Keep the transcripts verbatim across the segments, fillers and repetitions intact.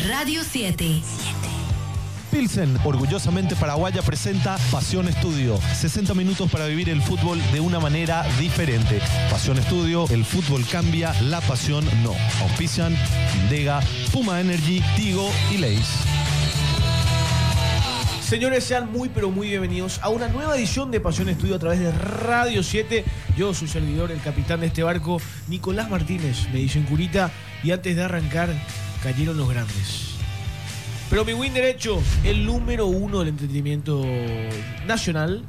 Radio siete. Pilsen, orgullosamente paraguaya, presenta Pasión Estudio. sesenta minutos para vivir el fútbol de una manera diferente. Pasión Estudio, el fútbol cambia, la pasión no. Auspician Indega, Puma Energy, Tigo y Leis. Señores, sean muy pero muy bienvenidos a una nueva edición de Pasión Estudio a través de Radio siete. Yo, su servidor, el capitán de este barco, Nicolás Martínez, me dice en curita, y antes de arrancar, cayeron los grandes. Pero mi win derecho, el número uno del entretenimiento nacional,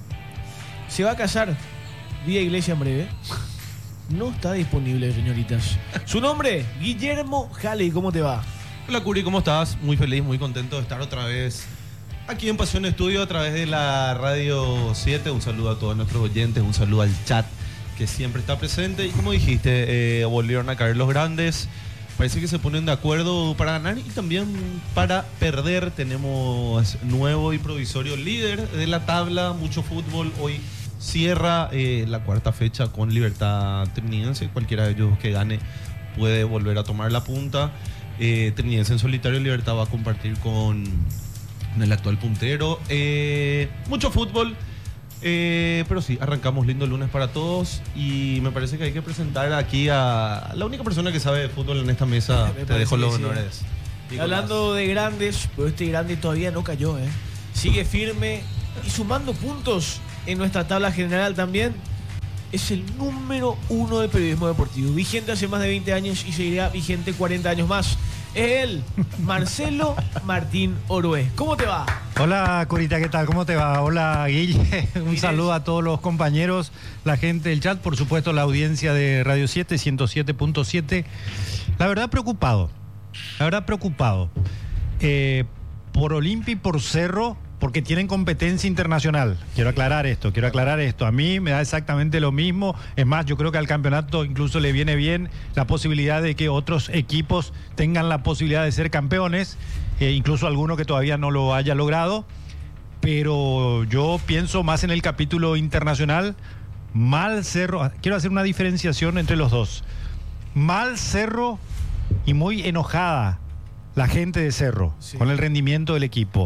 se va a casar vía iglesia en breve. No está disponible, señoritas. Su nombre, Guillermo Halley. ¿Cómo te va? Hola, Curi, ¿cómo estás? Muy feliz, muy contento de estar otra vez aquí en Pasión Estudio a través de la Radio siete. Un saludo a todos nuestros oyentes, un saludo al chat que siempre está presente. Y como dijiste, eh, volvieron a caer los grandes. Parece que se ponen de acuerdo para ganar y también para perder. Tenemos nuevo y provisorio líder de la tabla, mucho fútbol. Hoy cierra eh, la cuarta fecha con Libertad Trinidense. Cualquiera de ellos que gane puede volver a tomar la punta. Eh, Trinidense en solitario, Libertad va a compartir con el actual puntero. Eh, mucho fútbol. Eh, pero sí, arrancamos lindo lunes para todos y me parece que hay que presentar aquí a la única persona que sabe de fútbol en esta mesa. Te dejo los honores. Sí. Hablando de grandes, pero este grande todavía no cayó, ¿eh? Sigue firme y sumando puntos en nuestra tabla general también. Es el número uno del periodismo deportivo, vigente hace más de veinte años y seguirá vigente cuarenta años más. Es él, Marcelo Martín Orué. ¿Cómo te va? Hola, Corita, ¿qué tal? ¿Cómo te va? Hola, Guille. Un saludo a todos los compañeros, la gente del chat, por supuesto, la audiencia de Radio siete, ciento siete punto siete. La verdad, preocupado. La verdad, preocupado. Eh, por Olimpia y por Cerro, porque tienen competencia internacional. Quiero aclarar esto, quiero aclarar esto. A mí me da exactamente lo mismo. Es más, yo creo que al campeonato incluso le viene bien la posibilidad de que otros equipos tengan la posibilidad de ser campeones, eh, incluso alguno que todavía no lo haya logrado. Pero yo pienso más en el capítulo internacional. Mal Cerro, quiero hacer una diferenciación entre los dos. Mal Cerro y muy enojada la gente de Cerro, sí, con el rendimiento del equipo.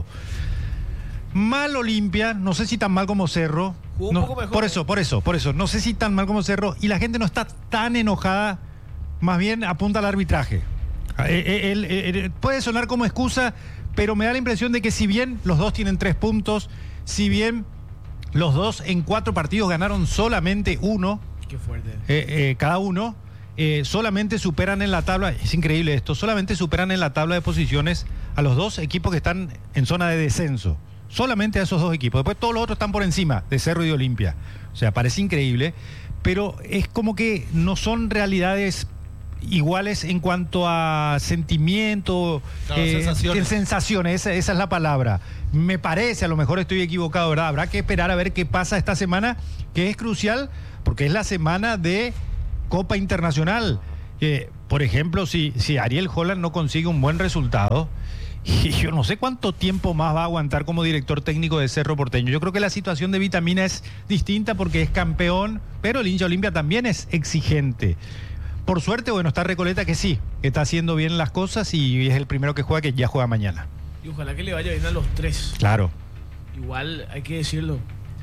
Mal Olimpia, no sé si tan mal como Cerro. Jugó un no, poco mejor. Por eso, por eso, por eso. No sé si tan mal como Cerro. Y la gente no está tan enojada, más bien apunta al arbitraje. Él, él, él, puede sonar como excusa, pero me da la impresión de que si bien los dos tienen tres puntos, si bien los dos en cuatro partidos ganaron solamente uno, qué fuerte. Eh, eh, cada uno, eh, solamente superan en la tabla, es increíble esto, solamente superan en la tabla de posiciones a los dos equipos que están en zona de descenso. Solamente a esos dos equipos. Después todos los otros están por encima de Cerro y de Olimpia. O sea, parece increíble, pero es como que no son realidades iguales en cuanto a sentimiento, claro, eh, sensaciones. sensaciones, esa, esa es la palabra. Me parece, a lo mejor estoy equivocado, ¿verdad? Habrá que esperar a ver qué pasa esta semana, que es crucial, porque es la semana de Copa Internacional. Eh, por ejemplo, si, si Ariel Holland no consigue un buen resultado, y yo no sé cuánto tiempo más va a aguantar como director técnico de Cerro Porteño. Yo creo que la situación de Vitamina es distinta porque es campeón, pero el hincha Olimpia también es exigente. Por suerte, bueno, está Recoleta que sí, que está haciendo bien las cosas y es el primero que juega, que ya juega mañana. Y ojalá que le vaya bien a los tres. Claro. Igual, hay que decirlo,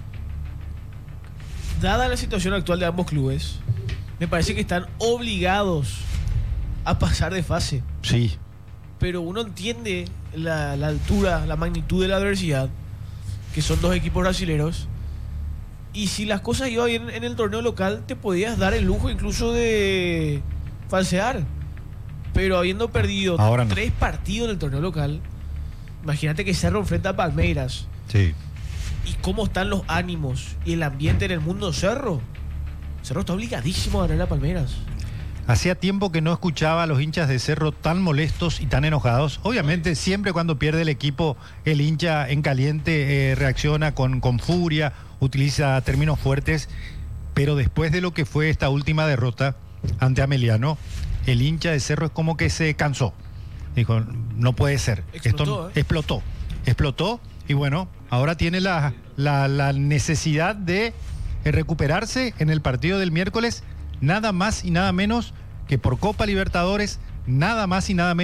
dada la situación actual de ambos clubes, me parece que están obligados a pasar de fase. Sí. Pero uno entiende la, la altura, la magnitud de la adversidad, que son dos equipos brasileños, y si las cosas iban bien en el torneo local, te podías dar el lujo incluso de falsear. Pero habiendo perdido Ahora no. tres partidos en el torneo local, imagínate que Cerro enfrenta a Palmeiras. Sí. Y cómo están los ánimos y el ambiente en el mundo Cerro. Cerro está obligadísimo a ganar a Palmeiras. Hacía tiempo que no escuchaba a los hinchas de Cerro tan molestos y tan enojados. Obviamente, siempre cuando pierde el equipo, el hincha en caliente eh, reacciona con, con furia, utiliza términos fuertes, pero después de lo que fue esta última derrota ante Ameliano, el hincha de Cerro es como que se cansó. Dijo, no puede ser. Explotó, Esto ¿eh? explotó. Explotó y bueno, ahora tiene la, la, la necesidad de recuperarse en el partido del miércoles, nada más y nada menos que por Copa Libertadores, nada más y nada menos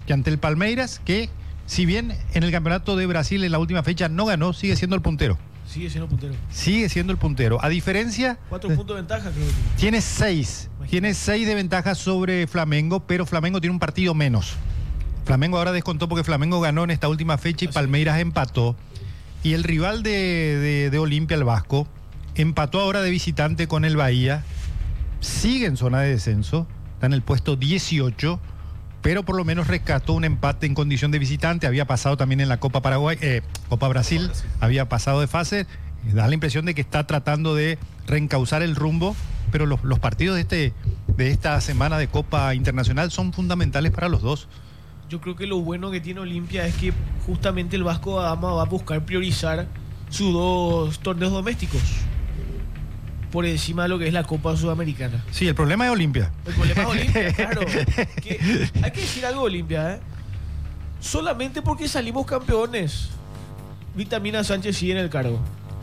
que ante el Palmeiras, que si bien en el campeonato de Brasil en la última fecha no ganó, sigue siendo el puntero. Sigue siendo puntero. Sigue siendo el puntero. A diferencia... Cuatro puntos de ventaja, creo que tiene seis. Imagínate. Tiene seis de ventaja sobre Flamengo, pero Flamengo tiene un partido menos. Flamengo ahora descontó porque Flamengo ganó en esta última fecha y Palmeiras empató. Y el rival de, de, de Olimpia, el Vasco, empató ahora de visitante con el Bahía. Sigue en zona de descenso. Está en el puesto dieciocho. Pero por lo menos rescató un empate en condición de visitante. Había pasado también en la Copa Paraguay, eh, Copa Brasil, Copa Brasil, había pasado de fase. Da la impresión de que está tratando de reencauzar el rumbo, pero los, los partidos de, este, de esta semana de Copa Internacional son fundamentales para los dos. Yo creo que lo bueno que tiene Olimpia es que justamente el Vasco da Gama va a buscar priorizar sus dos torneos domésticos por encima de lo que es la Copa Sudamericana. Sí, el problema es Olimpia. El problema es Olimpia, claro. Que hay que decir algo de Olimpia, ¿eh? Solamente porque salimos campeones, Vitamina Sánchez sigue en el cargo.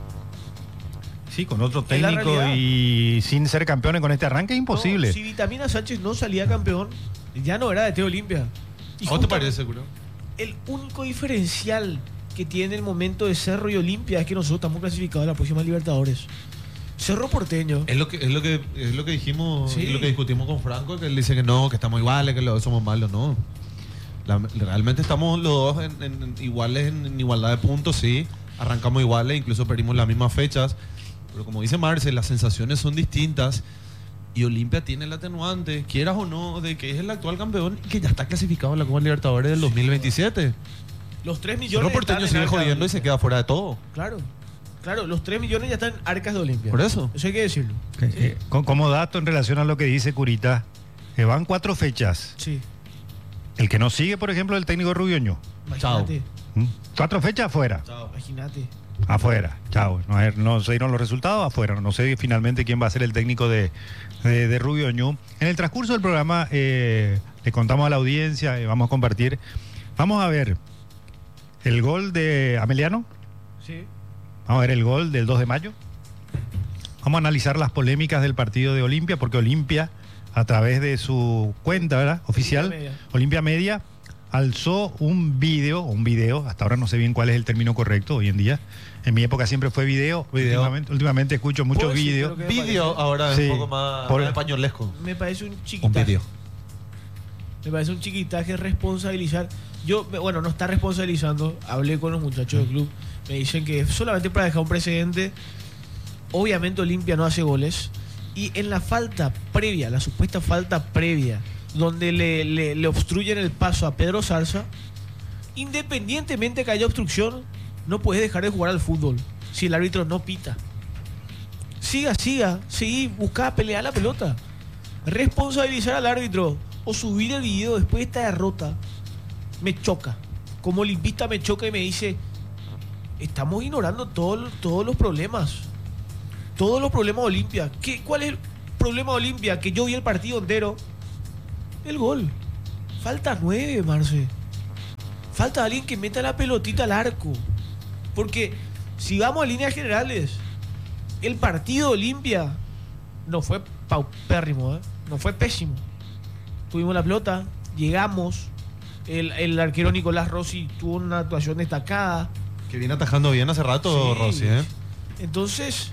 Sí, con otro técnico y sin ser campeones con este arranque es imposible. No, si Vitamina Sánchez no salía campeón, ya no era de T Olimpia. ¿Cómo te parece, seguro? El único diferencial que tiene el momento de Cerro y Olimpia es que nosotros estamos clasificados a la próxima Libertadores. Cerro Porteño. Es lo que es lo que es lo que dijimos, sí. Es lo que discutimos con Franco, que él dice que no, que estamos iguales, que los dos somos malos, no. La, realmente estamos los dos en, en, en iguales en, en igualdad de puntos, sí. Arrancamos iguales, incluso perdimos las mismas fechas, pero como dice Marce, las sensaciones son distintas y Olimpia tiene el atenuante, quieras o no, de que es el actual campeón y que ya está clasificado en la Copa Libertadores del dos mil veintisiete. Los tres millones. Cerro Porteño sigue jodiendo y se queda fuera de todo. Claro. Claro, los tres millones ya están en arcas de Olimpia. Por eso. Eso hay que decirlo. Okay. Sí. Eh, como dato en relación a lo que dice Curita, que van cuatro fechas. Sí. El que no sigue, por ejemplo, el técnico Rubioño. Imagínate. ¿Mm? Cuatro fechas afuera. Chao. Imagínate. Afuera. Chao. No, no se dieron los resultados afuera. No sé finalmente quién va a ser el técnico de, de, de Rubioño. En el transcurso del programa eh, le contamos a la audiencia, eh, vamos a compartir. Vamos a ver el gol de Ameliano. Sí. Vamos a ver el gol del dos de mayo. Vamos a analizar las polémicas del partido de Olimpia, porque Olimpia, a través de su cuenta, ¿verdad?, oficial, Olimpia Media, Olimpia Media alzó un video, un video, hasta ahora no sé bien cuál es el término correcto hoy en día. En mi época siempre fue video. video. Últimamente, últimamente escucho muchos videos. Video ahora sí, es un poco más por, españolesco. Me parece un chiquitaje. Un video. Me parece un chiquitaje responsabilizar. Yo, bueno, no está responsabilizando. Hablé con los muchachos del club. Me dicen que solamente para dejar un precedente. Obviamente Olimpia no hace goles. Y en la falta previa, la supuesta falta previa, donde le, le, le obstruyen el paso a Pedro Zarza, independientemente que haya obstrucción, no puedes dejar de jugar al fútbol si el árbitro no pita. Siga, siga, seguí, busca pelear la pelota. Responsabilizar al árbitro o subir el video después de esta derrota me choca. Como olimpista me choca y me dice, estamos ignorando todo, todos los problemas. Todos los problemas de Olimpia. ¿Qué, ¿Cuál es el problema de Olimpia? Que yo vi el partido entero. El gol. Falta nueve, Marce. Falta alguien que meta la pelotita al arco. Porque si vamos a líneas generales, el partido de Olimpia no fue paupérrimo, ¿eh? No fue pésimo. Tuvimos la pelota, llegamos. El, el arquero Nicolás Rossi tuvo una actuación destacada. Que viene atajando bien hace rato, sí. Rossi, ¿eh? Entonces,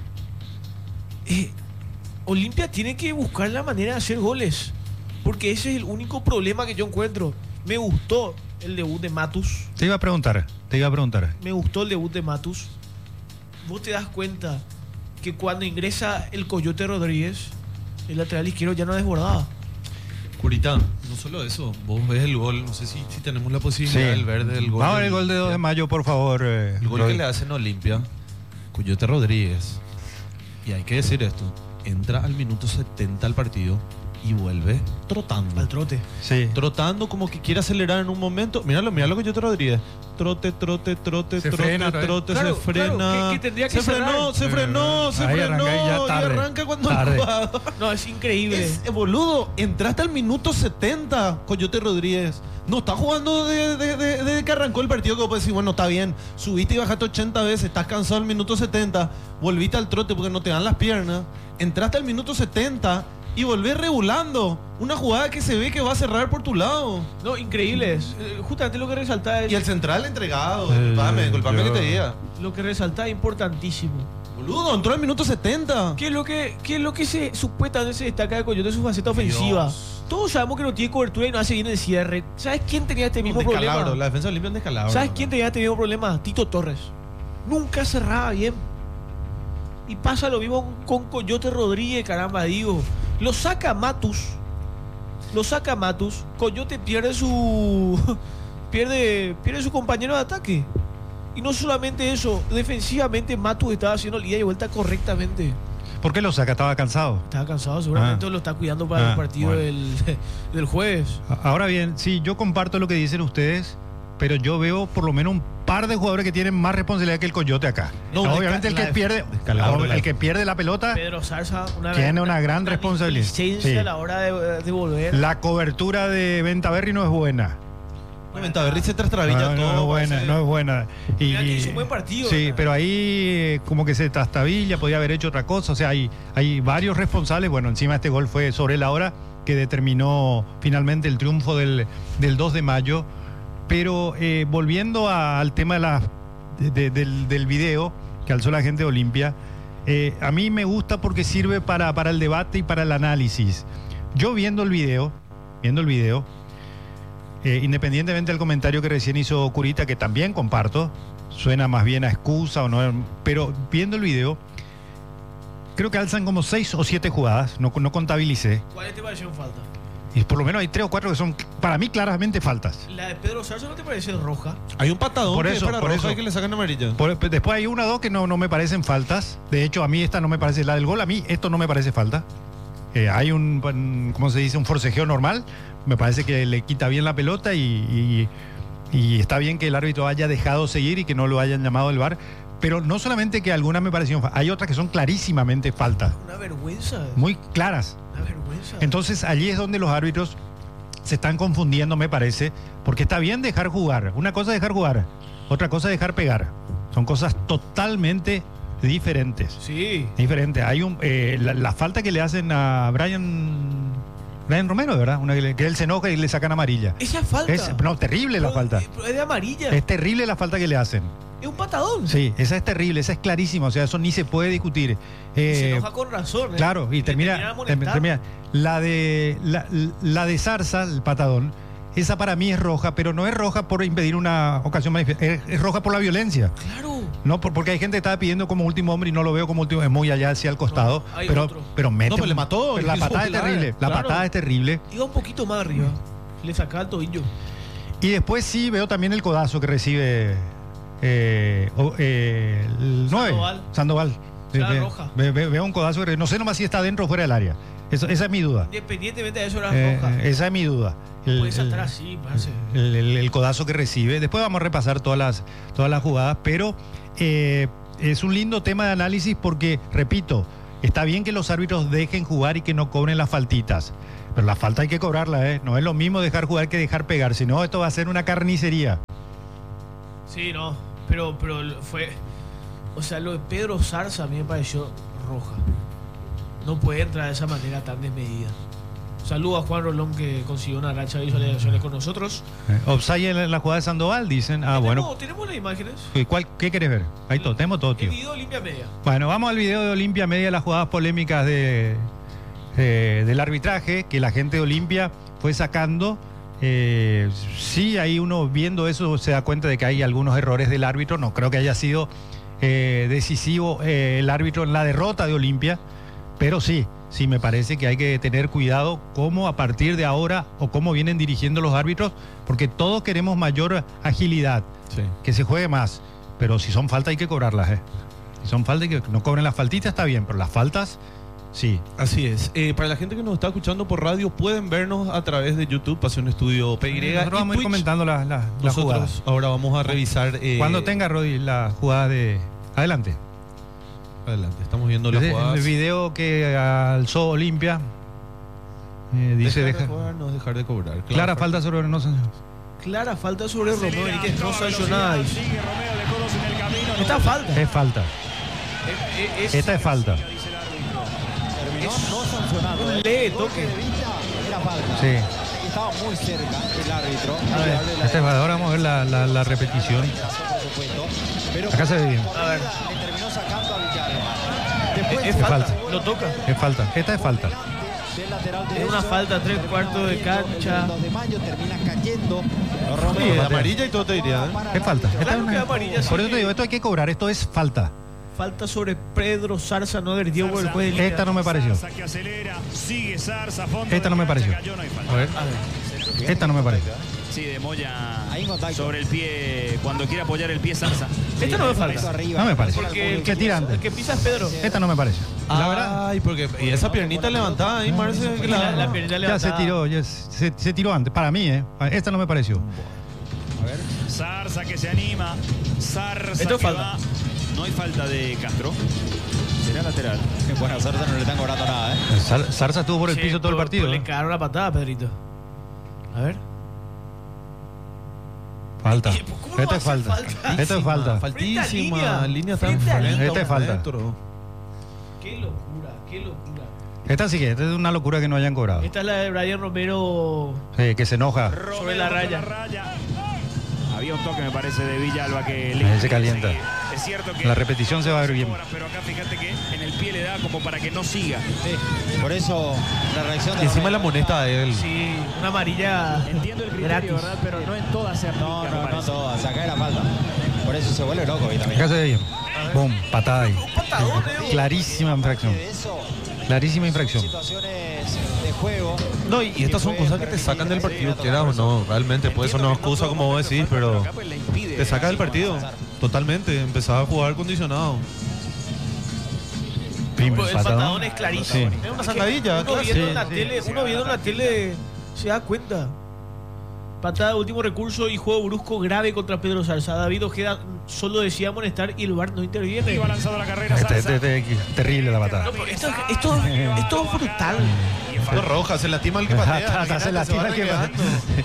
eh, Olimpia tiene que buscar la manera de hacer goles. Porque ese es el único problema que yo encuentro. Me gustó el debut de Matus. Te iba a preguntar, te iba a preguntar. Me gustó el debut de Matus. Vos te das cuenta que cuando ingresa el Coyote Rodríguez, el lateral izquierdo ya no desbordaba. Curita, no solo eso, vos ves el gol, no sé si, si tenemos la posibilidad sí. de ver del gol. Vamos a ver el gol de dos de mayo, por favor. Eh, el gol Rod... que le hacen a Olimpia, Coyote Rodríguez. Y hay que decir esto, entra al minuto setenta al partido y vuelve trotando. Al trote. Sí. Trotando como que quiere acelerar en un momento. Míralo, míralo Coyote Rodríguez. Trote, trote, trote, se trote, frena, trote, claro, se frena. Claro, que, que tendría que se cerrar. frenó, se frenó, se Ahí frenó. arranca y ya tarde. Y arranca cuando Tarde. el jugador. No, es increíble. Es, eh, boludo, entraste al minuto setenta, Coyote Rodríguez. No está jugando desde de, de, de que arrancó el partido, que vos puedes decir, bueno, está bien, subiste y bajaste ochenta veces, estás cansado al minuto setenta, volviste al trote porque no te dan las piernas, entraste al minuto setenta y volvés regulando una jugada que se ve que va a cerrar por tu lado. No, increíble es. Eh, justamente lo que resaltaba es... Y el central entregado. Eh, Disculpame, disculpame yo- que te diga. Lo que resaltaba es importantísimo. Boludo, entró al minuto setenta. ¿Qué es lo que, qué es lo que se supuestamente se destaca de Coyote? Su faceta ofensiva. Dios. Todos sabemos que no tiene cobertura y no hace bien el cierre. ¿Sabes quién tenía este mismo Un descalabro, problema? la defensa de Olimpia es un descalabro. ¿Sabes quién tenía este mismo problema? Tito Torres. Nunca cerraba bien. Y pasa lo mismo con Coyote Rodríguez, caramba, digo. Lo saca Matus. Lo saca Matus. Coyote pierde su. pierde, pierde su compañero de ataque. Y no solamente eso, defensivamente Matus estaba haciendo el ida y vuelta correctamente. ¿Por qué lo saca? Estaba cansado. Estaba cansado, seguramente Ah. lo está cuidando para Ah, el partido bueno. del, del jueves. Ahora bien, sí, yo comparto lo que dicen ustedes, pero yo veo por lo menos un par de jugadores que tienen más responsabilidad que el Coyote acá. No, Obviamente el desca- que la- pierde, descalabro, la- el que pierde la pelota, Pedro Zarza, una Tiene una gran responsabilidad. licencia Sí. a la hora de, de volver. la cobertura de Ventaverri no es buena. No, Ventaverri se trastrabilla No, no, todo. no es buena, parece- no es buena. Y, Mira que hizo un buen partido, Sí, ¿verdad? pero ahí eh, como que se trastabilla, podía haber hecho otra cosa. O sea, hay, hay varios responsables. Bueno, encima este gol fue sobre la hora que determinó finalmente el triunfo del, del dos de mayo. Pero eh, volviendo a- al tema de la, de- de- del, del video que alzó la gente de Olimpia, eh, a mí me gusta porque sirve para, para el debate y para el análisis. Yo viendo el video, viendo el video, eh, independientemente del comentario que recién hizo Curita, que también comparto, suena más bien a excusa o no, pero viendo el video, creo que alzan como seis o siete jugadas, no, no contabilicé, ¿Cuáles te parecieron falta? y por lo menos hay tres o cuatro que son para mí claramente faltas. La de Pedro Zarza no te parece roja. Hay un patadón Por que eso, es para por roja eso. y que le sacan amarilla. Por- después hay una o dos que no, no me parecen faltas. De hecho, a mí esta no me parece, la del gol, a mí esto no me parece falta. Eh, hay un, un, ¿cómo se dice? Un forcejeo normal. Me parece que le quita bien la pelota y, y, y está bien que el árbitro haya dejado seguir y que no lo hayan llamado del V A R. Pero no solamente que algunas me parecieron faltas, hay otras que son clarísimamente faltas, Una vergüenza. muy claras. Una vergüenza. Entonces allí es donde los árbitros se están confundiendo, me parece, porque está bien dejar jugar. Una cosa es dejar jugar, otra cosa es dejar pegar. Son cosas totalmente diferentes. Sí. Diferente. Hay un eh, la, la falta que le hacen a Brian Brian Romero, ¿verdad? Una que, le- que él se enoja y le sacan amarilla. Esa falta. Es no, terrible la Pero- falta. eh, pero Es de amarilla. Es terrible la falta que le hacen. Es un patadón. Sí, esa es terrible, esa es clarísima, o sea, eso ni se puede discutir. Y se Eh, enoja con razón. ¿eh? Claro, y Le termina, terminan term- amonestando. termina. La de la, la de Zarza, el patadón, esa para mí es roja, pero no es roja por impedir una ocasión manifiesta, es, es roja por la violencia. Claro. No, por- porque hay gente que estaba pidiendo como último hombre y no lo veo como último, es muy allá hacia el costado, No, hay pero, otro. pero mete. No, pero le un- mató, pero le la quiso patada es volar, terrible, la claro. patada es terrible. Iba un poquito más arriba. Le sacaba el tobillo. Y después sí veo también el codazo que recibe eh, o- eh, el nueve, Sandoval. Sandoval. Sea Ve- roja. ve- ve- Veo un codazo que no sé nomás si está dentro o fuera del área. Eso- esa es mi duda. Independientemente de eso, era Eh, roja. esa es mi duda. El, Puede el- saltar así, parece. el- el- el codazo que recibe. Después vamos a repasar todas las, todas las jugadas, pero eh, es un lindo tema de análisis porque, repito, está bien que los árbitros dejen jugar y que no cobren las faltitas. Pero la falta hay que cobrarla, ¿eh? No es lo mismo dejar jugar que dejar pegar, si no, esto va a ser una carnicería. Sí, no. Pero, pero fue. O sea, lo de Pedro Zarza a mí me pareció roja. No puede entrar de esa manera tan desmedida. Saludo a Juan Rolón que consiguió una racha de visualizaciones con nosotros. Eh, Offside en la jugada de Sandoval, dicen. Ah, ¿Tenemos, bueno. ¿Tenemos las imágenes? ¿Cuál, ¿Qué querés ver? Ahí todo, tenemos todo, El tío. video limpia media. Bueno, vamos al video de Olimpia Media, las jugadas polémicas de, eh, del arbitraje que la gente de Olimpia fue sacando. Eh, sí, ahí uno viendo eso se da cuenta de que hay algunos errores del árbitro. No creo que haya sido eh, decisivo eh, el árbitro en la derrota de Olimpia, pero sí, sí me parece que hay que tener cuidado cómo a partir de ahora o cómo vienen dirigiendo los árbitros, porque todos queremos mayor agilidad, Sí. que se juegue más, pero si son faltas hay que cobrarlas, ¿eh? Si son faltas y que no cobren las faltitas está bien, pero las faltas, sí. Así es. Eh, para la gente que nos está escuchando por radio, pueden vernos a través de YouTube, Pasión Estudio P Y. Nosotros y vamos a ir Twitch. comentando las las- las jugadas. Nosotros ahora vamos a revisar. eh, Cuando tenga Rodi la jugada de... Adelante. Adelante, estamos viendo las El, jugadas. el video que alzó Olimpia eh, dice... dejar deja- de jugar, no dejar de cobrar. Claro, clara falta sobre... No, señor. Clara falta sobre Romeo Benítez. No sancionada. dice. Esta falta. Es falta. Es- es- Esta es falta. no, no sancionado. un ¿eh? leve Golpe toque. de vista era falta. Sí. Aquí estaba muy cerca el árbitro. A ver, Este, ahora vamos a ver la, la, la repetición. Pero Acá se ve bien. A ver. le terminó sacando a Villalba. Después Es Es falta, falta. lo toca. Es falta. Esta es falta. del lateral Es derecho, una falta, tres cuartos de cayendo, cancha. el dos de mayo termina cayendo. Sí, Romeo. de amarilla y todo te diría. ¿eh? Es falta. Esta Claro es una- que amarilla, sí. Por eso te digo, esto hay que cobrar. Esto es falta. Falta sobre Pedro Zarza, no advertido por el juez de línea. Esta no me pareció. Zarza que acelera, sigue Zarza, fondo Esta de no me cancha, pareció. cayó, no hay falta. A ver. A ver. Esta no me parece. Sí, de Moya Ahí en contacto. sobre el pie, cuando quiere apoyar el pie Zarza. Esta no me falta. No me parece. Porque el ¿Qué tira antes? El que pisa es Pedro. Esta no me parece. La verdad. Ay, porque. Y esa piernita levantada ahí, Marce. que La, la- la piernita Ya se levantada. tiró, ya se, se tiró antes. Para mí, ¿eh? Esta no me pareció. Zarza que se anima, Zarza Esto que falta. va. No hay falta de Castro. Será lateral. Bueno, a Zarza no le están cobrando nada, ¿eh? Zar- Zarza estuvo por el Sí, piso todo el por- partido. por- Le ¿eh? cagaron la patada, Pedrito. A ver. Falta. Oye, ¿cómo no Esta va es a ser falta. falta? Esta es falta. Faltísima. Frente a línea. Línea tan Frente a frente. línea. Esta es falta. adentro. Qué locura, qué locura. Esta sí que, esta es una locura que no hayan cobrado. Esta es la de Brian Romero. Sí, que se enoja. Sobre la Romero raya. Había un toque, me parece, de Villalba que Ahí se calienta. seguir. Es cierto que La repetición se va a ver bien. cobra, pero acá fíjate que en el pie le da como para que no siga. Sí. Por eso la reacción de Y encima la Romeo. moneta de él. Sí, una amarilla. Entiendo el criterio, Gratis. ¿verdad? Pero no en todas se aplica. No, me no, no parece. todas. Acá era falta. Por eso se vuelve loco hoy también. Acá se ve bien. Boom, patada ahí. Patadón, eh. Clarísima infracción. De eso, Clarísima infracción. situaciones de juego. No, y, y estas son cosas que te sacan del partido, quieras o no. Realmente, puede ser una excusa como vos decís, pero Acá pues le impide. te saca del partido. Totalmente. Empezaba a jugar condicionado. Pim, El patadón. patadón es clarísimo. Sí. Es una sacadilla, Uno claro. viendo Sí, en la sí. tele, uno viendo en la tele se da cuenta. Patada de último recurso y juego brusco grave contra Pedro Zarza. David Ojeda solo decía amonestar y el V A R no interviene. Iba lanzado la carrera Este, Zarza. este- este- terrible la patada. No, pero esto, esto, esto es brutal. No, roja, se lastima el que patea. Hasta se imagínate, lastima va el que renegando.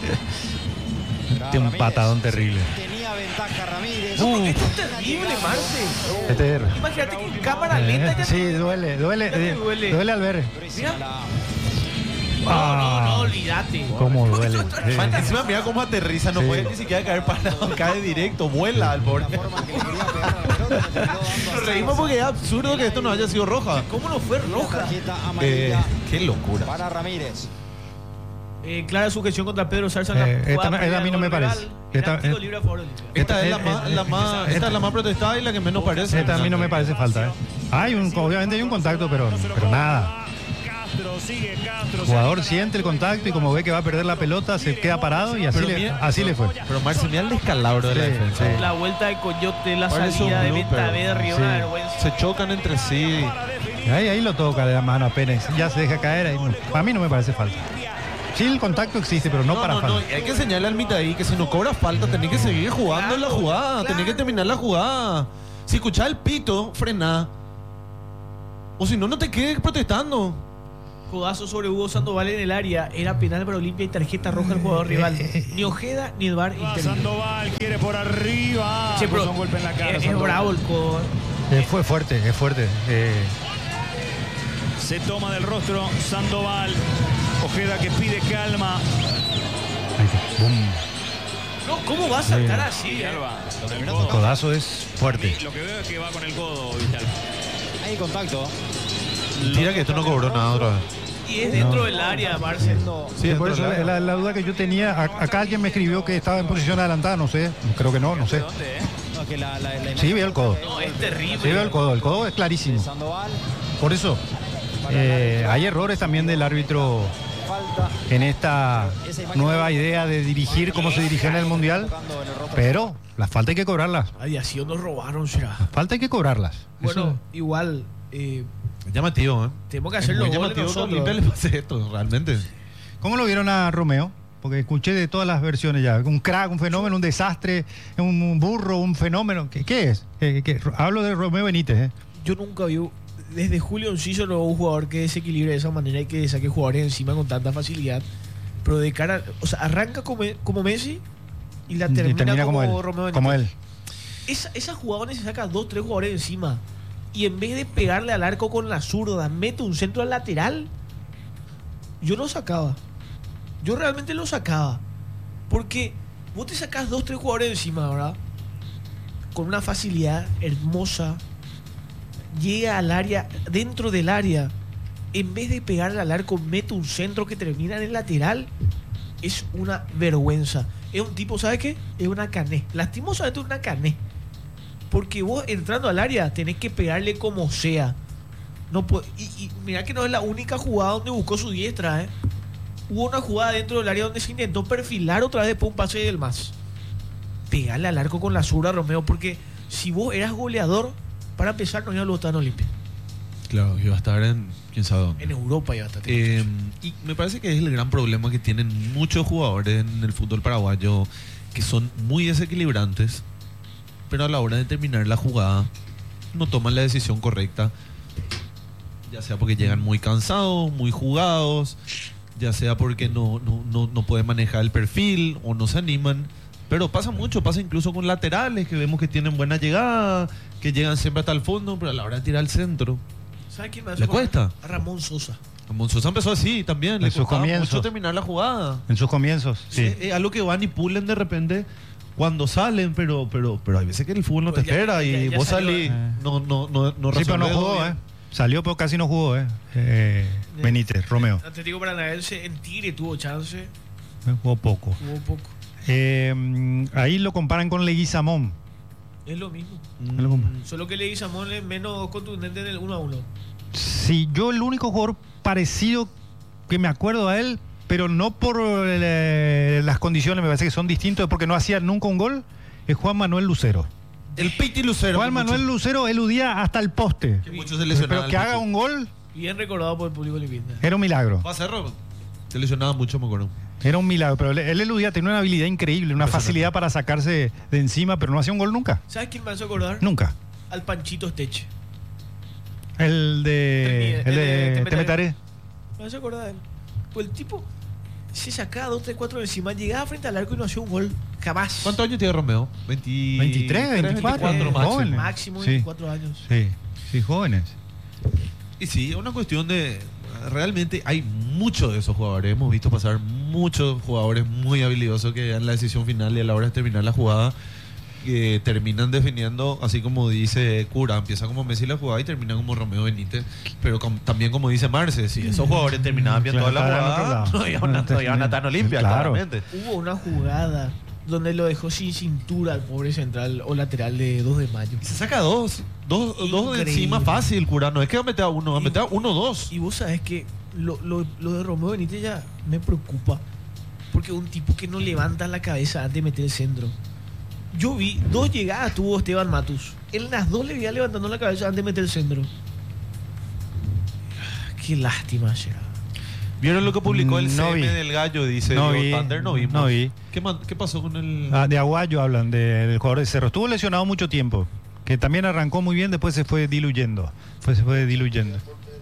Este un patadón terrible. Tenía ventaja Ramírez. Uh, Esto es terrible, Marce. este es- Imagínate que en cámara lenta ya Sí, duele, duele, Ya te eh, duele. duele al ver. Durísima la- No, no, no, olvídate. Cómo duele. Man, Eh, encima mira cómo aterriza, no Sí. puede ni siquiera caer parado, cae directo, vuela al borde. la forma en que le quería pegar a la pelota, le terminó dando a Nos reímos Zarza. porque es absurdo que esto no haya sido roja. ¿Cómo no fue Una roja? tarjeta Eh, amarilla qué locura. para Ramírez. Eh, clara sujeción contra Pedro Zarza en la Eh, esta jugada no- esta a mí no me previa al parece. gol rival. Esta- Era tiro eh, libre a favor del Olimpia. Esta es la eh, más, eh, la más, esta es la más protestada y la que menos parece. Esta a mí no me parece falta. ¿eh? Hay un, obviamente hay un contacto, pero, pero nada. Castro, sigue Castro. El jugador siente el contacto y como ve que va a perder la pelota, se queda parado y así, Pero le, mira- así le fue. Pero Marce, mira el descalabro de la Sí, defensa. sí. La vuelta de Coyote, la Parece salida un de blooper. Ventaverri, Sí. una vergüenza. Se chocan entre sí. Ahí, ahí lo toca de la mano apenas. Ya se deja caer. Ahí no. Para mí no me parece falta. Sí, el contacto existe, pero no, No, para no, no, falta. y hay que enseñarle al mitad ahí que si no cobra falta, tenés que seguir jugando la jugada, claro. tenés que terminar la jugada. Si escuchás el pito, frená. O si no, no te quedes protestando. Codazo sobre Hugo Sandoval en el área. Era penal para Olimpia y tarjeta roja al jugador rival. Ni Ojeda ni el V A R Va interviene. Sandoval, quiere por arriba. Che, pero Puso un golpe en la cara. es, es Sandoval. bravo el codo. Eh, fue fuerte, es fuerte. Eh, Se toma del rostro Sandoval. Ojeda que pide calma. ahí está. Boom. No, ¿cómo va a saltar así? eh? Villalba. El codazo es fuerte. Lo que veo es que va con el codo, Villalba. Hay contacto. Mentira que esto no cobró nada otra vez. Y es dentro del área, Marce. Siendo- Sí, por eso dentro del la, área. la- la duda que yo tenía, a- acá alguien me escribió que estaba en posición adelantada, no sé, creo que no, no sé. ¿Dónde, eh? No, que la- la- la imagen Sí, veo el codo. No, es terrible. Sí, veo el codo, el codo es de clarísimo. Sandoval. Por eso, eh, hay errores también del árbitro Falta. en esta nueva idea de dirigir como se dirigió en el Mundial, Tocando en el rostro. pero las faltas hay que cobrarlas. Aviación nos robaron, será. Falta hay que cobrarlas. Bueno, Eso- igual, eh, Llamativo, ¿eh? tenemos que Es hacer muy los goles llamativo que a nosotros. Olimpia le pase esto, realmente. ¿Cómo lo vieron a Romeo? Porque escuché de todas las versiones ya. Un crack, un fenómeno, un desastre, un, un burro, un fenómeno. ¿Qué, qué es? ¿Qué- qué? Hablo de Romeo Benítez. ¿eh? Yo nunca vi, desde Julio Enciso no hubo un jugador que desequilibre de esa manera y que saque jugadores encima con tanta facilidad. Pero de cara, o sea, arranca como, como Messi y la termina, Y termina como, como, él. Romeo Benítez. Como él. Esa, esa jugada donde se saca dos, tres jugadores encima. y en vez de pegarle al arco con la zurda, mete un centro al lateral, yo lo sacaba. Yo realmente lo sacaba. Porque vos te sacás dos, tres jugadores encima, ¿verdad? Con una facilidad hermosa. Llega al área, dentro del área. En vez de pegarle al arco, mete un centro que termina en el lateral. Es una vergüenza. Es un tipo, ¿sabes qué? Es una cané. Lastimosamente una cané. Porque vos entrando al área tenés que pegarle como sea. No puede, y, y mirá que no es la única jugada donde buscó su diestra, ¿eh? Hubo una jugada dentro del área donde se intentó perfilar otra vez después un pase del más. Pegarle al arco con la zurda, Romeo, porque si vos eras goleador, para empezar no iba a lutar en Olimpia. Claro, iba a estar en quién sabe dónde. En Europa iba a estar. Eh, y me parece que es el gran problema que tienen muchos jugadores en el fútbol paraguayo, que son muy desequilibrantes, pero a la hora de terminar la jugada no toman la decisión correcta, ya sea porque llegan muy cansados, muy jugados, ya sea porque no, no, no, no pueden manejar el perfil o no se animan. Pero pasa mucho, pasa incluso con laterales que vemos que tienen buena llegada, que llegan siempre hasta el fondo, pero a la hora de tirar al centro ¿Sabes quién me hace le acordar? cuesta. A Ramón Sosa. Ramón Sosa empezó así también, le En sus costaba comienzos. mucho terminar la jugada. En sus comienzos, sí. Es, es algo que van y pulen de repente cuando salen, pero pero pero hay veces que el fútbol no te Pues ya- espera ya- y ya vos salió, salís, eh. no, no, no, no Sí, pero no resolvés jugó, bien. ¿eh? Salió, pero casi no jugó, ¿eh? eh Benítez, Romeo. Atlético Paranaense en Tigre tuvo chance, Eh, Jugó poco. jugó poco. Eh, ahí lo comparan con Leguizamón. Es lo mismo. Mm, Solo que Leguizamón es menos contundente en el uno a uno. Sí, yo el único jugador parecido que me acuerdo a él, pero no por eh, las condiciones, me parece que son distintos, es porque no hacía nunca un gol, es Juan Manuel Lucero. el Piti Lucero. Juan que Manuel muchos- Lucero eludía hasta el poste. que muchos se lesionaban Pero al que haga Piti. un gol Bien recordado por el público olimpista. era un milagro. Va a Cerro, se lesionaba mucho, me acuerdo. Era un milagro, pero él eludía, tenía una habilidad increíble, una Impresionante. facilidad para sacarse de encima, pero no hacía un gol nunca. ¿Sabes quién me hace acordar? Nunca. Al Panchito Esteche. El de. El El de de Temetaré. Temetaré. Me hace acordar de él. Pues el tipo se sacaba dos, tres, cuatro encima, llegaba frente al arco y no hacía un gol. Jamás. ¿Cuántos años tiene Romeo? veinte veintitrés, veinticuatro, veinticuatro jóvenes. máximo. Máximo Sí. veinticuatro años. Sí, sí, jóvenes. Y sí, es una cuestión de... Realmente hay muchos de esos jugadores. Hemos visto pasar muchos jugadores muy habilidosos que dan la decisión final y a la hora de terminar la jugada que terminan definiendo, así como dice Cura, empieza como Messi la jugada y termina como Romeo Benítez. Pero com- también como dice Marce, si esos jugadores terminaban bien Claro, toda la estaban en otro jugada, lado. no iban a, no iban a estar en Olimpia, Claro. claramente. Hubo una jugada donde lo dejó sin cintura al pobre central o lateral de dos de mayo. Y se saca dos, dos, dos de Increíble. encima fácil, Cura. No es que va a meter a uno, va a meter a uno o dos. Y vos sabés que lo, lo, lo de Romeo Benítez ya me preocupa. Porque es un tipo que no levanta la cabeza antes de meter el centro. Yo vi dos llegadas tuvo Esteban Matus. En las dos le veía levantando la cabeza antes de meter el centro. Qué lástima llegada. ¿Vieron lo que publicó el No C M vi. del Gallo? Dice No Diego vi, Thunder, no vimos. no vi. ¿Qué, man- qué pasó con el...? Ah, de Aguayo hablan, de- del jugador de Cerro. Estuvo lesionado mucho tiempo, que también arrancó muy bien, después se fue diluyendo. Después se fue diluyendo.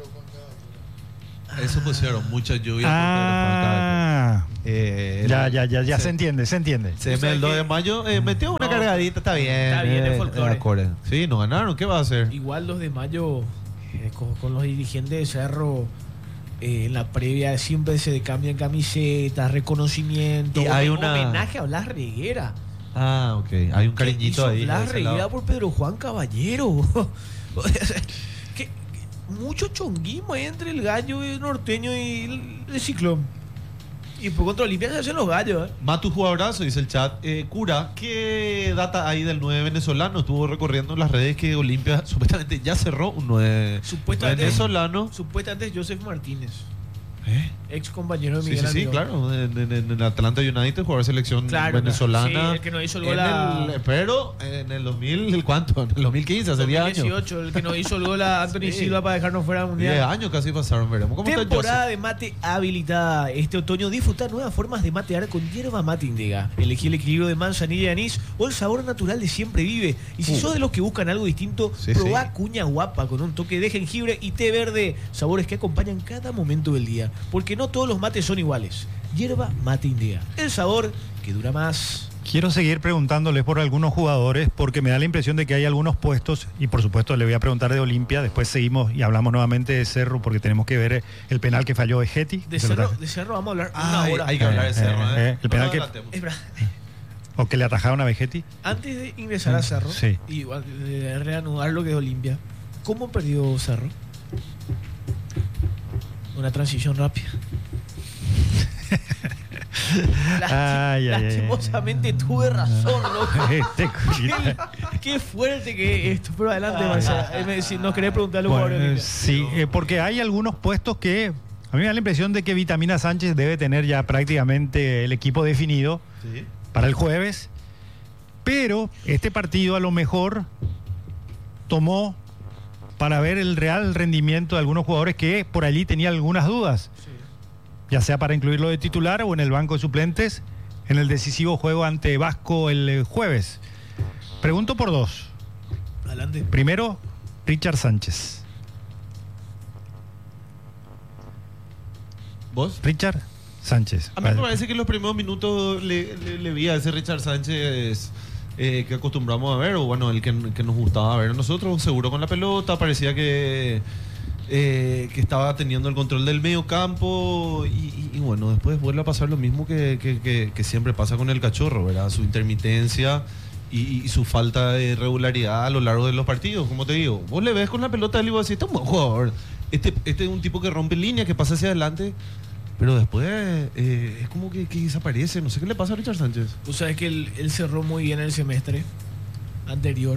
Eso pusieron muchas lluvias. Ah, Eh, ya, el ya, ya, ya C- se entiende, se entiende. C M del dos de mayo eh, metió una No, cargadita, está bien. está bien, es eh, folclore. acorde. Sí, nos ganaron, ¿qué va a hacer? Igual los de mayo, eh, con, con los dirigentes de Cerro, eh, en la previa siempre se cambian camisetas, reconocimiento, Y hay un una- homenaje a Blas Reguera. Ah, ok. Hay un ¿Qué cariñito hizo ahí. de Blas ese Reguera lado. por Pedro Juan Caballero. O sea, que- que mucho chonguismo hay entre el gallo y el norteño y el, el ciclón. Y por contra Olimpia se hacen los gallos, ¿eh? Matu jugadorazo, dice el chat. Eh, Cura, ¿qué data hay del nueve venezolano? Estuvo recorriendo las redes que Olimpia supuestamente ya cerró un nueve Supuestamente- venezolano. Supuestamente es Joseph Martínez, ¿Eh? ex compañero de Sí, Miguel sí, sí, Almirón. claro. En, en- en el Atlanta United, jugador de selección Claro, venezolana. sí, el que no hizo el gol En a- el- pero en el dos mil, ¿el ¿cuánto? En el dos mil quince, hace diez años. dos mil dieciocho, el que nos hizo el gol a Anthony Sí. Silva para dejarnos fuera del mundial. diez años casi pasaron, veremos. ¿Cómo está Temporada Joseph? de mate habilitada. Este otoño disfruta nuevas formas de matear con hierba mate Indega. Elegí el equilibrio de manzanilla y anís o el sabor natural de Siempre Vive. Y si Uh. sos de los que buscan algo distinto, Sí, probá sí. cuña guapa con un toque de jengibre y té verde. Sabores que acompañan cada momento del día. Porque no todos los mates son iguales. Hierba mate Indega. El sabor que dura más. Quiero seguir preguntándoles por algunos jugadores porque me da la impresión de que hay algunos puestos y por supuesto le voy a preguntar de Olimpia, después seguimos y hablamos nuevamente de Cerro porque tenemos que ver el penal que falló Vegetti. De Cerro, de Cerro vamos a hablar una Ah, hora. hay que hablar de Eh, Cerro, eh, ¿eh? eh, el penal que- Es verdad. O que le atajaron a Vegetti. Antes de ingresar a Cerro Sí. y de reanudar lo que es Olimpia, ¿cómo perdió Cerro? Una transición rápida. Lasti- Ay, ay, ay. lastimosamente tuve razón, loco. Este culita. Qué, qué fuerte que es esto. Pero adelante, Marcela. Eh, me- si nos querés preguntar a los Bueno, jugadores de Olimpia. sí, eh, porque hay algunos puestos que a mí me da la impresión de que Vitamina Sánchez debe tener ya prácticamente el equipo definido Sí. para el jueves, pero este partido a lo mejor tomó para ver el real rendimiento de algunos jugadores que por allí tenía algunas dudas, ya sea para incluirlo de titular o en el banco de suplentes en el decisivo juego ante Vasco el eh, jueves. Pregunto por dos. Adelante. Primero, Richard Sánchez. ¿Vos? Richard Sánchez. A mí me parece que en los primeros minutos le, le- le vi a ese Richard Sánchez eh, que acostumbramos a ver, o bueno, el que, que nos gustaba ver a nosotros, seguro con la pelota, parecía que, eh, que estaba teniendo el control del medio campo y, y- y bueno, después vuelve a pasar lo mismo que, que- que- que siempre pasa con el Cachorro, ¿verdad? Su intermitencia y, y su falta de regularidad a lo largo de los partidos, como te digo. Vos le ves con la pelota y le vas a decir, este es un buen jugador, este, este es un tipo que rompe línea, que pasa hacia adelante. Pero después eh, es como que, que desaparece. No sé qué le pasa a Richard Sánchez. Tú sabes que él, él cerró muy bien el semestre anterior.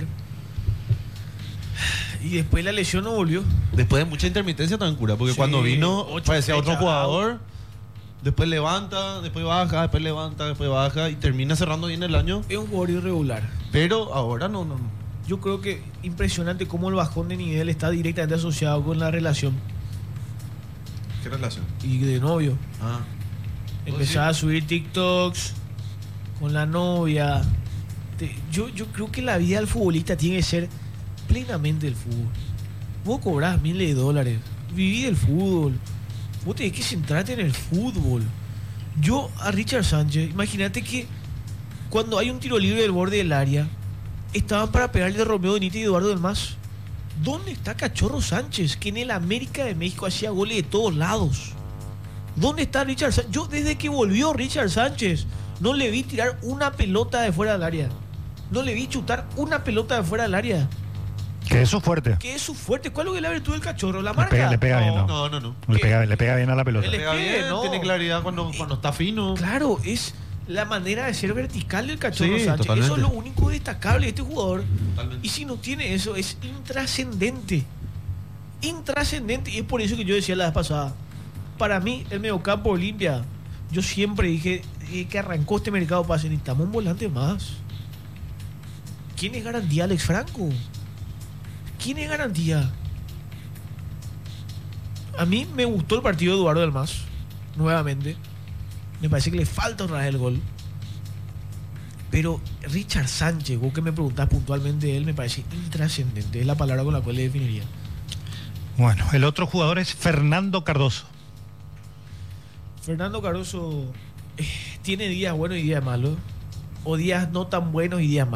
Y después la lesión no volvió. Después de mucha intermitencia también cura. Porque Sí, cuando vino ocho parecía otro fechas, jugador. Después levanta, después baja, después levanta, después baja. Y termina cerrando bien el año. Es un jugador irregular. Pero ahora no, no, no. Yo creo que impresionante cómo el bajón de nivel está directamente asociado con la relación ¿Qué relación? y de novio. Ah. Empezaba a subir TikToks con la novia. Te- Yo, yo creo que la vida del futbolista tiene que ser plenamente el fútbol. Vos cobrás miles de dólares, viví del fútbol. Vos tenés que centrarte en el fútbol. Yo a Richard Sánchez, imagínate que cuando hay un tiro libre del borde del área, estaban para pegarle de Romeo Benítez y Eduardo del Mas. ¿Dónde está Cachorro Sánchez? Que en el América de México hacía goles de todos lados. ¿Dónde está Richard Sánchez? Yo desde que volvió Richard Sánchez no le vi tirar una pelota de fuera del área. No le vi chutar una pelota de fuera del área. Que eso es fuerte. ¿Qué es su fuerte? ¿Cuál es lo que la virtud del Cachorro? ¿La Le marca? pega, le pega bien, ¿no? No, no, no. Le ¿Qué? pega, le pega bien a la pelota. Él es- Pega qué? bien, No. tiene claridad cuando, cuando está fino. Claro, es la manera de ser vertical del Cachorro Sí, Sánchez. totalmente. Eso es lo único destacable de este jugador. Totalmente. Y si no tiene eso, es intrascendente. Intrascendente. Y es por eso que yo decía la vez pasada. Para mí, el mediocampo Olimpia, yo siempre dije eh, que arrancó este mercado para hacer, necesitamos un volante más. ¿Quién es garantía, Alex Franco? ¿Quién es garantía? A mí me gustó el partido de Eduardo del Mas, nuevamente. Me parece que le falta otra vez el gol. Pero Richard Sánchez, vos que me preguntás puntualmente de él, me parece intrascendente. Es la palabra con la cual le definiría. Bueno, el otro jugador es Fernando Cardoso. Fernando Cardoso eh, tiene días buenos y días malos. O días no tan buenos y días malos.